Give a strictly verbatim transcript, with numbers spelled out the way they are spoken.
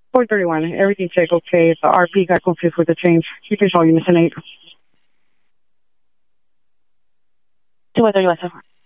four thirty-one. Everything checked okay. The R P got confused with the change. You can show unison eight. two one thirty-one, so far.